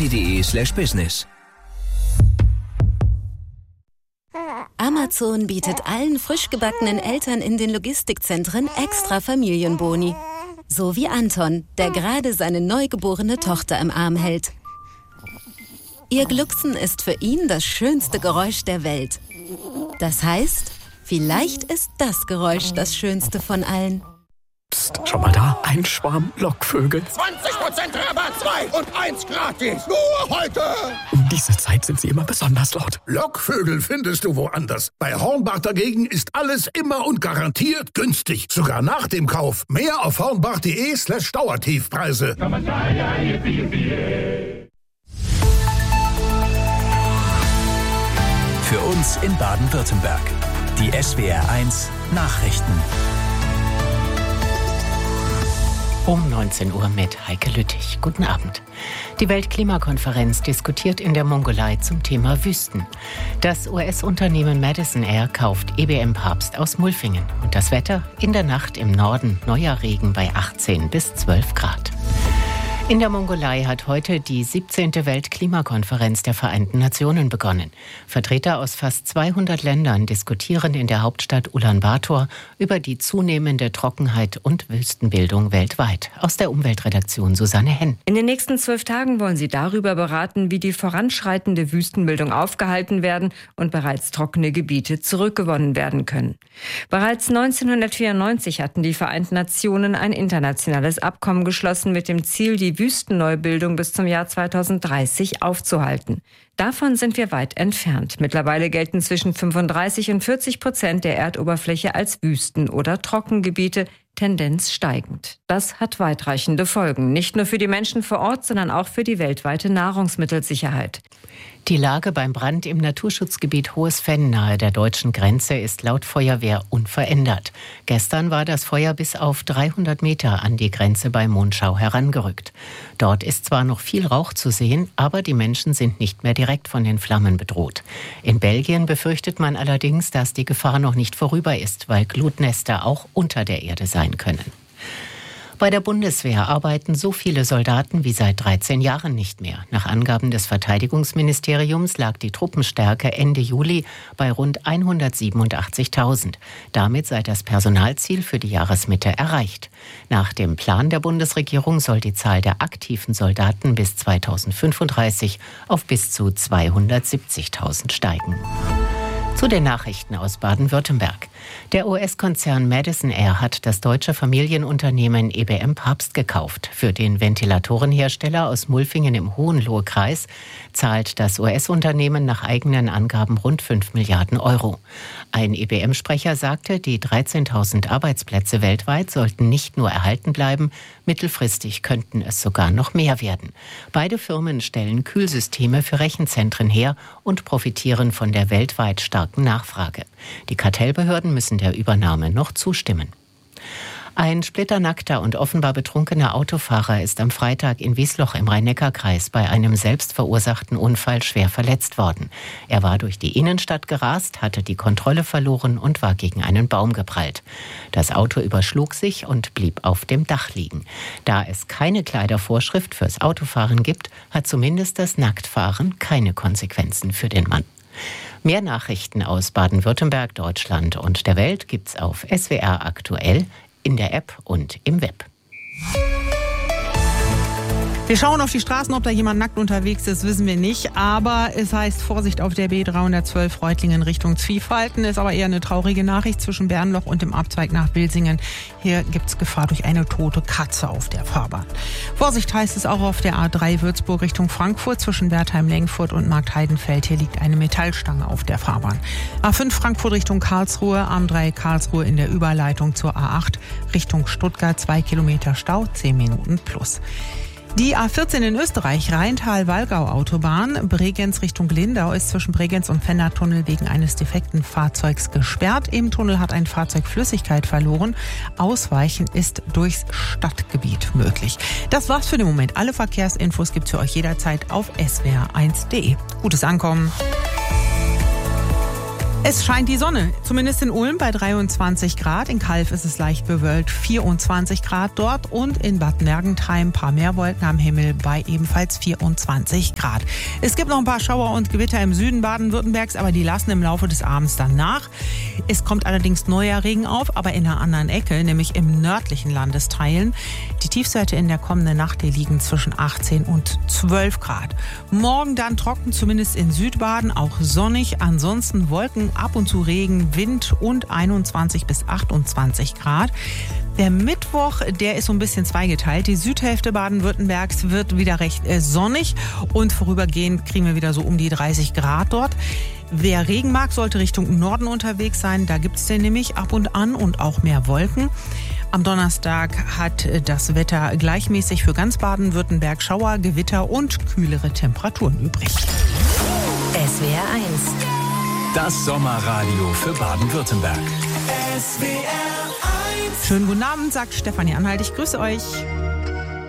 aldi.de/business. Amazon bietet allen frisch gebackenen Eltern in den Logistikzentren extra Familienboni. So wie Anton, der gerade seine neugeborene Tochter im Arm hält. Ihr Glucksen ist für ihn das schönste Geräusch der Welt. Das heißt, vielleicht ist das Geräusch das schönste von allen. Psst, schau mal da, ein Schwarm Lockvögel. 20% Rabatt, 2 und 1 gratis. Nur heute. Um diese Zeit sind sie immer besonders laut. Lockvögel findest du woanders. Bei Hornbach dagegen ist alles immer und garantiert günstig. Sogar nach dem Kauf. Mehr auf hornbach.de/Dauertiefpreise. Für uns in Baden-Württemberg. Die SWR1 Nachrichten. Um 19 Uhr mit Heike Lüttich. Guten Abend. Die Weltklimakonferenz diskutiert in der Mongolei zum Thema Wüsten. Das US-Unternehmen Madison Air kauft EBM Papst aus Mulfingen. Und das Wetter? In der Nacht im Norden neuer Regen bei 18 bis 12 Grad. In der Mongolei hat heute die 17. Weltklimakonferenz der Vereinten Nationen begonnen. Vertreter aus fast 200 Ländern diskutieren in der Hauptstadt Ulaanbaatar über die zunehmende Trockenheit und Wüstenbildung weltweit. Aus der Umweltredaktion Susanne Henn. In den nächsten 12 Tagen wollen sie darüber beraten, wie die voranschreitende Wüstenbildung aufgehalten werden und bereits trockene Gebiete zurückgewonnen werden können. Bereits 1994 hatten die Vereinten Nationen ein internationales Abkommen geschlossen mit dem Ziel, die Wüstenneubildung bis zum Jahr 2030 aufzuhalten. Davon sind wir weit entfernt. Mittlerweile gelten zwischen 35 und 40% der Erdoberfläche als Wüsten- oder Trockengebiete, Tendenz steigend. Das hat weitreichende Folgen, nicht nur für die Menschen vor Ort, sondern auch für die weltweite Nahrungsmittelsicherheit. Die Lage beim Brand im Naturschutzgebiet Hohes Venn nahe der deutschen Grenze ist laut Feuerwehr unverändert. Gestern war das Feuer bis auf 300 Meter an die Grenze bei Monschau herangerückt. Dort ist zwar noch viel Rauch zu sehen, aber die Menschen sind nicht mehr direkt von den Flammen bedroht. In Belgien befürchtet man allerdings, dass die Gefahr noch nicht vorüber ist, weil Glutnester auch unter der Erde sein können. Bei der Bundeswehr arbeiten so viele Soldaten wie seit 13 Jahren nicht mehr. Nach Angaben des Verteidigungsministeriums lag die Truppenstärke Ende Juli bei rund 187.000. Damit sei das Personalziel für die Jahresmitte erreicht. Nach dem Plan der Bundesregierung soll die Zahl der aktiven Soldaten bis 2035 auf bis zu 270.000 steigen. Zu den Nachrichten aus Baden-Württemberg. Der US-Konzern Madison Air hat das deutsche Familienunternehmen EBM Papst gekauft. Für den Ventilatorenhersteller aus Mulfingen im Hohenlohe-Kreis zahlt das US-Unternehmen nach eigenen Angaben rund 5 Milliarden Euro. Ein EBM-Sprecher sagte, die 13.000 Arbeitsplätze weltweit sollten nicht nur erhalten bleiben, mittelfristig könnten es sogar noch mehr werden. Beide Firmen stellen Kühlsysteme für Rechenzentren her und profitieren von der weltweit starken Nachfrage. Die Kartellbehörden müssen der Übernahme noch zustimmen. Ein splitternackter und offenbar betrunkener Autofahrer ist am Freitag in Wiesloch im Rhein-Neckar-Kreis bei einem selbstverursachten Unfall schwer verletzt worden. Er war durch die Innenstadt gerast, hatte die Kontrolle verloren und war gegen einen Baum geprallt. Das Auto überschlug sich und blieb auf dem Dach liegen. Da es keine Kleidervorschrift fürs Autofahren gibt, hat zumindest das Nacktfahren keine Konsequenzen für den Mann. Mehr Nachrichten aus Baden-Württemberg, Deutschland und der Welt gibt's auf SWR aktuell, in der App und im Web. Wir schauen auf die Straßen, ob da jemand nackt unterwegs ist, wissen wir nicht. Aber es heißt Vorsicht auf der B312 Reutlingen Richtung Zwiefalten. Ist aber eher eine traurige Nachricht zwischen Bernloch und dem Abzweig nach Bilsingen. Hier gibt es Gefahr durch eine tote Katze auf der Fahrbahn. Vorsicht heißt es auch auf der A3 Würzburg Richtung Frankfurt zwischen Wertheim-Lengfurt und Marktheidenfeld. Hier liegt eine Metallstange auf der Fahrbahn. A5 Frankfurt Richtung Karlsruhe, A3 Karlsruhe in der Überleitung zur A8 Richtung Stuttgart. 2 Kilometer Stau, 10 Minuten plus. Die A14 in Österreich, Rheintal-Wallgau-Autobahn, Bregenz Richtung Lindau, ist zwischen Bregenz und Fennertunnel wegen eines defekten Fahrzeugs gesperrt. Im Tunnel hat ein Fahrzeug Flüssigkeit verloren. Ausweichen ist durchs Stadtgebiet möglich. Das war's für den Moment. Alle Verkehrsinfos gibt's für euch jederzeit auf swr1.de. Gutes Ankommen. Es scheint die Sonne, zumindest in Ulm bei 23 Grad. In Calw ist es leicht bewölkt, 24 Grad dort. Und in Bad Mergentheim ein paar mehr Wolken am Himmel bei ebenfalls 24 Grad. Es gibt noch ein paar Schauer und Gewitter im Süden Baden-Württembergs, aber die lassen im Laufe des Abends dann nach. Es kommt allerdings neuer Regen auf, aber in einer anderen Ecke, nämlich im nördlichen Landesteilen. Die Tiefstwerte in der kommenden Nacht, die liegen zwischen 18 und 12 Grad. Morgen dann trocken, zumindest in Südbaden, auch sonnig. Ansonsten Wolken, ab und zu Regen, Wind und 21 bis 28 Grad. Der Mittwoch, der ist so ein bisschen zweigeteilt. Die Südhälfte Baden-Württembergs wird wieder recht sonnig und vorübergehend kriegen wir wieder so um die 30 Grad dort. Wer Regen mag, sollte Richtung Norden unterwegs sein. Da gibt es den nämlich ab und an und auch mehr Wolken. Am Donnerstag hat das Wetter gleichmäßig für ganz Baden-Württemberg Schauer, Gewitter und kühlere Temperaturen übrig. SWR 1. Das Sommerradio für Baden-Württemberg. Schönen guten Abend, sagt Stefanie Anhalt. Ich grüße euch.